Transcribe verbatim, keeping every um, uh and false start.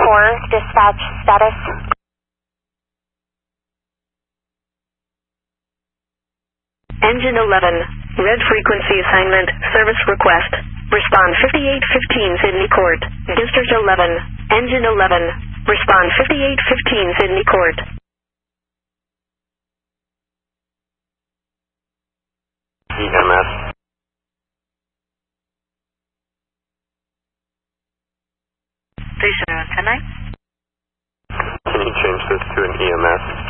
four, dispatch status. Engine eleven, red frequency assignment, service request. Respond fifty-eight fifteen Sydney Court. District eleven, Engine eleven. Respond fifty-eight fifteen Sydney Court. E M S. Station ten nine. Can you change this to an E M S?